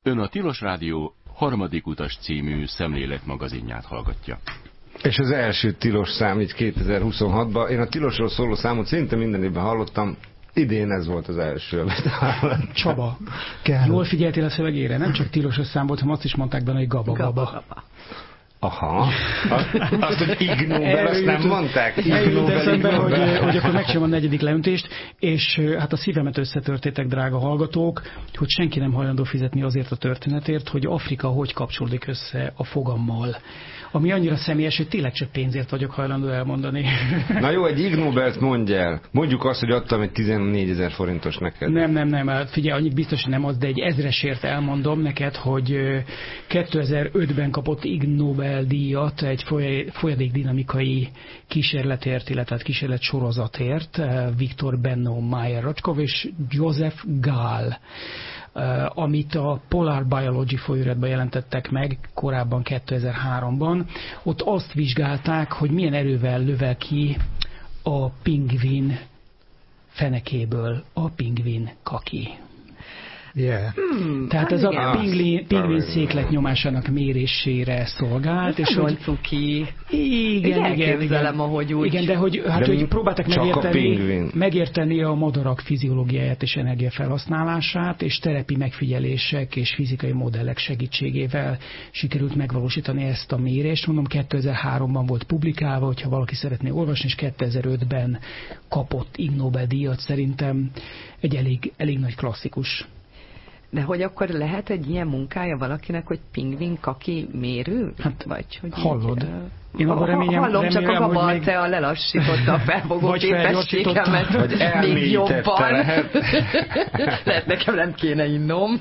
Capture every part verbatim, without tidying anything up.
Ön a Tilos Rádió Harmadik Utas című szemléletmagazinját hallgatja. És az első tilos szám így kétezer-huszonhatban. Én a tilosról szóló számot szinte minden évben hallottam. Idén ez volt az első, amit hallottam. Csaba, kell. Jól figyeltél a szövegére? Nem csak tilosos szám volt, hanem azt is mondták benne, hogy gaba-gaba. Aha. Azt, hogy Ig Nobel, azt nem mondták. Ig Nobel, hogy, hogy akkor megcsinálom a negyedik leöntést, és hát a szívemet összetörtétek, drága hallgatók, hogy senki nem hajlandó fizetni azért a történetért, hogy Afrika hogy kapcsolódik össze a fogammal. Ami annyira személyes, hogy tényleg csak pénzért vagyok hajlandó elmondani. Na jó, egy Ig Nobelt mondj el. Mondjuk azt, hogy adtam egy tizennégyezer forintos neked. Nem, nem, nem. Figyelj, annyit biztos, hogy nem az, de egy ezresért elmondom neked, hogy kétezer-ötben kapott Ig Nobel-díjat egy folyadékdinamikai kísérletért, illetve kísérlet sorozatért Viktor Benno Mayer-Racskov és Joseph Gall, amit a Polar Biology folyóiratban jelentettek meg korábban kétezer-háromban. Ott azt vizsgálták, hogy milyen erővel lövel ki a pingvin fenekéből a pingvin kaki. Yeah. Hmm, Tehát ez igen. a pingvin, pingvin széklet nyomásának mérésére szolgált. És hogy cuki. Igen, igen, igen. Ahogy úgy. Igen, de hogy, hát, de hogy próbáltak megérteni, a megérteni a madarak fiziológiáját és energiafelhasználását, és terepi megfigyelések és fizikai modellek segítségével sikerült megvalósítani ezt a mérést. Mondom, kétezer-háromban volt publikálva, hogyha valaki szeretné olvasni, és kétezer-ötben kapott Ig Nobel-díjat. Szerintem egy elég, elég nagy klasszikus. De hogy akkor lehet egy ilyen munkája valakinek, hogy pingvin kaki mérő? Hát, vagy hogy hallod. Így, Én abban reményem, hallom, remélem, csak a gaba még... te a lelassította a felfogó képességemet. Vagy még jobban. Lehet. Lehet, nekem nem kéne innom.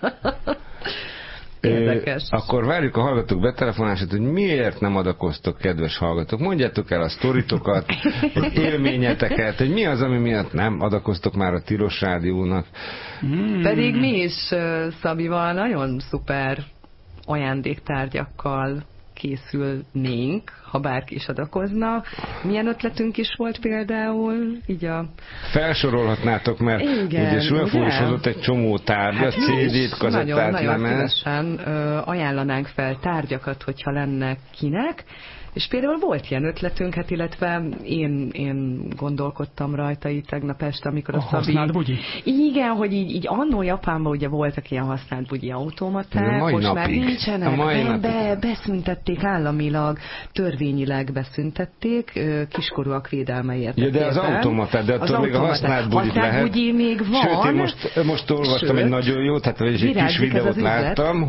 Érdekes. Ö, akkor várjuk a hallgatók betelefonását, hogy miért nem adakoztok, kedves hallgatók. Mondjátok el a sztoritokat, élményeteket, hogy mi az, ami miatt nem adakoztok már a Tilos Rádiónak. Hmm. Pedig mi is Szabival nagyon szuper ajándéktárgyakkal készülnénk, ha bárki is adakozna. Milyen ötletünk is volt például? Így a... Felsorolhatnátok, mert igen, ugye Sulfúr is hozott egy csomó tárgyat, hát cé dét, kazettát, nagyon, nagyon lemez. szívesen ajánlanánk fel tárgyakat, hogyha lenne kinek. És például volt ilyen ötletünk, hát illetve én, én gondolkodtam rajta így tegnap este, amikor a, a Szabi... használt bugyi? Igen, hogy így, így annó Japánban ugye voltak ilyen használt bugyi automaták, most napig. már nincsenek, be, be, beszüntették államilag, törvényileg beszüntették, kiskorúak védelme érdekében. Ja, de az automatát, de attól még a használt bugyit lehet. Bugyi még van. Sőt, én most, most olvastam Sőt, egy nagyon jó, tehát egy kis videót láttam,